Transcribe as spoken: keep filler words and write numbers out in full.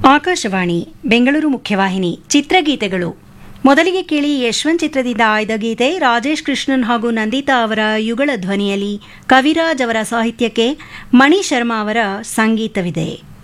ಆಕಾಶವಾಣಿ ಬೆಂಗಳೂರು ಮುಖ್ಯವಾಹಿನಿ ಚಿತ್ರಗೀತೆಗಳು. ಮೊದಲಿಗೆ ಕೇಳಿ ಯಶವಂತ್ ಚಿತ್ರದಿಂದ ಆಯ್ದ ಗೀತೆ. ರಾಜೇಶ್ ಕೃಷ್ಣನ್ ಹಾಗೂ ನಂದಿತಾ ಅವರ ಯುಗಳ ಧ್ವನಿಯಲ್ಲಿ ಕವಿರಾಜ್ ಅವರ ಸಾಹಿತ್ಯಕ್ಕೆ ಮಣಿ ಶರ್ಮಾ ಅವರ ಸಂಗೀತವಿದೆ.